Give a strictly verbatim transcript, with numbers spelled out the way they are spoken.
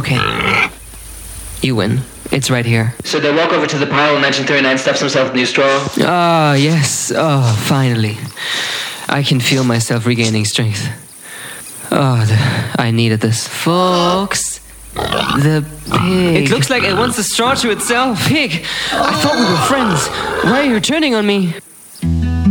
Okay. You win. It's right here. So they walk over to the pile and Mansion thirty-nine stuffs himself in the new straw. Ah, yes. Oh, finally. I can feel myself regaining strength. Oh, the, I needed this. Folks, the pig. It looks like it wants the straw to itself. Pig, I thought we were friends. Why are you turning on me?